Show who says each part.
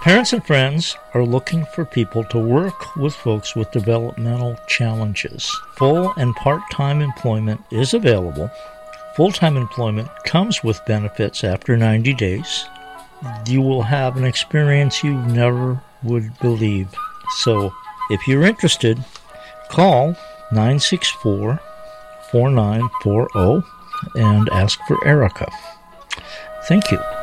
Speaker 1: Parents and friends are looking for people to work with folks with developmental challenges. Full and part-time employment is available. Full-time employment comes with benefits after 90 days. You will have an experience you never would believe. So if you're interested, call 964-4940 and ask for Erica. Thank you.